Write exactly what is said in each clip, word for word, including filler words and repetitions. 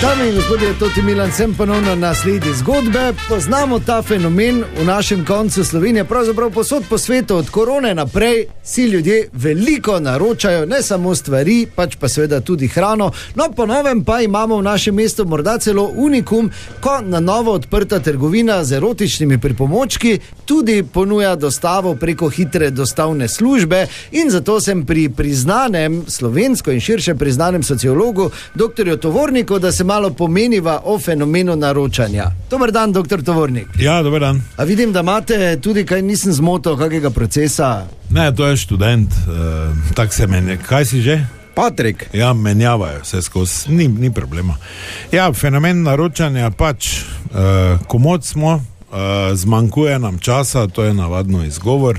Dame in gospodje, Toti Milan, sem ponovno na sledi zgodbe. Poznamo ta fenomen v našem koncu Slovenije, pravzaprav posod po svetu, od korone naprej si ljudje veliko naročajo, ne samo stvari, pač pa seveda tudi hrano. No, po novem pa imamo v našem mestu morda celo unikum, ko na novo odprta trgovina z erotičnimi pripomočki tudi ponuja dostavo preko hitre dostavne službe, in zato sem pri priznanem slovensko in širše priznanem sociologu, doktorju Tovorniku, da se malo pomeniva o fenomenu naročanja. Dobar dan, doktor Tovornik. Ja, dobar dan. A vidim, da imate tudi, kaj nisem zmotil, kakega procesa? Ne, to je študent, uh, tak se menja. Kaj si že? Patrik. Ja, menjavajo se skozi, ni, ni problema. Ja, fenomen naročanja pač, uh, komod smo, uh, zmanjkuje nam časa, to je navadno izgovor.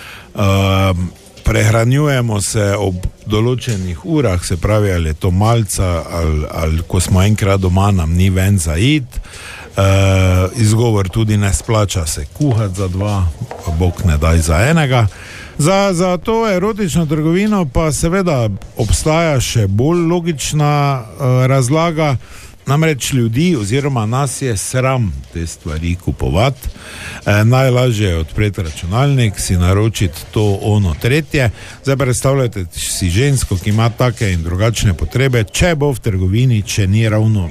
Uh, prehranjujemo se ob določenih urah, se pravi, ali je to malca, ali, ali ko smo enkrat doma, nam ni ven za id. Uh, izgovor tudi ne splača se kuhati za dva, bog ne daj za enega. Za, za to erotično trgovino pa seveda obstaja še bolj logična uh, razlaga. Namreč ljudi oziroma nas je sram te stvari kupovati. E, najlažje je odpreti računalnik, si naročiti to, ono, tretje. Zdaj predstavljajte si žensko, ki ima take in drugačne potrebe, če bo v trgovini, če ni ravno,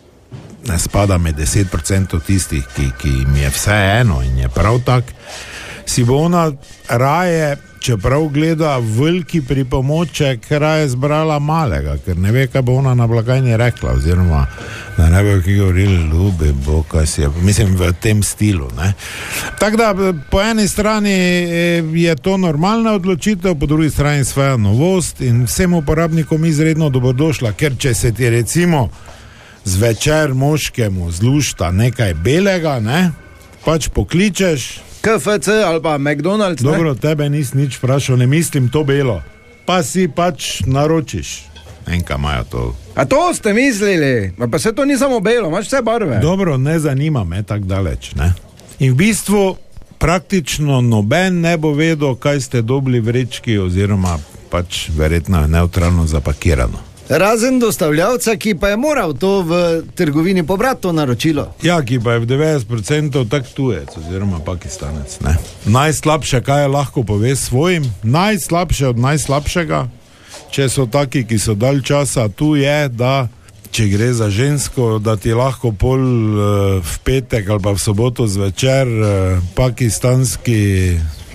ne spada med deset procentov tistih, ki, ki jim je vse eno in je prav tak, si bo ona raje, čeprav gleda veliki pripomoček, raje zbrala malega, ker ne ve, kaj bo ona na blagajni rekla, oziroma da ne bi ki govorili, ljubi bo, kaj si je, mislim, v tem stilu, ne. Tako da, po eni strani je to normalna odločitev, po drugi strani svoja novost in vsem uporabnikom izredno dobrodošla, ker če se ti recimo zvečer moškemu zlušta nekaj belega, ne, pač pokličeš K F C ali pa McDonald's, ne? Dobro, tebe nis nič vprašal, ne mislim to belo. Pa si pač naročiš. Enka imajo to. A to ste mislili? Pa se to ni samo belo, imaš vse barve. Dobro, ne zanima me tak daleč, ne? In v bistvu praktično noben ne bo vedel, kaj ste dobili v vrečki, oziroma pač verjetno neutralno zapakirano. Razen dostavljavca, ki pa je moral to v trgovini pobrati to naročilo. Ja, ki pa je v devetdeset procentov tak tujec, oziroma Pakistanec, ne. Najslabše, kaj je lahko pove svojim, najslabše od najslabšega, če so taki, ki so dalj časa tu, je, da če gre za žensko, da ti lahko pol uh, v petek ali pa v soboto zvečer uh, pakistanski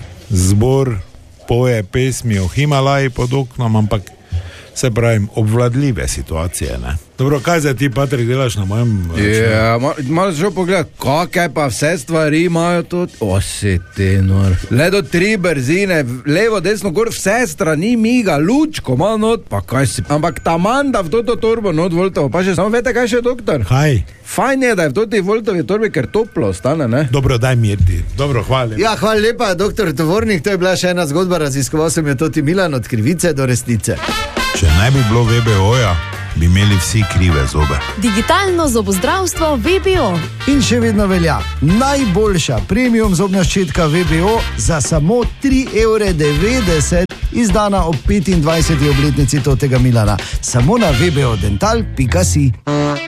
zbor poje pesmi o Himalaji pod oknom, ampak se pravim, obvladljive situacije, ne. Dobro, kaj zdaj ti, Patrik, delaš na mojem računu? Ja, malo mal šel pogledati, kakaj pa vse stvari imajo tudi. O, si ti nor. Ledo tri brzine, levo, desno, gor, vse strani miga, lučko, malo not, pa kaj si. Ampak ta manda v toto torbo not voltovo, pa še samo vete, kaj še, doktor? Kaj? Fajn je, da je v toti voltovi torbi, ker toplo ostane, ne? Dobro, daj mirti. Dobro, hvala. Ja, hvala lepa, doktor Tovornik, to je bila še ena zgodba, raziskoval sem jo Toti Milan, od krivice do resnice. Če ne bi bilo V B O-ja, bi imeli vsi krive zobe. Digitalno zobozdravstvo V B O. In še vedno velja najboljša premium zobna ščetka V B O za samo tri evre devetdeset, izdana ob petindvajseti obletnici Totega Milana. Samo na v b o dental pika si.